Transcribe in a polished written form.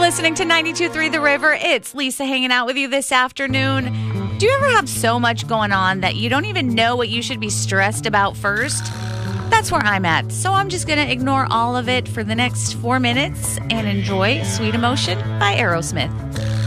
listening to 92.3 The River. It's Lisa hanging out with you this afternoon. Do you ever have so much going on that you don't even know what you should be stressed about first? That's where I'm at. So I'm just going to ignore all of it for the next 4 minutes and enjoy Sweet Emotion by Aerosmith.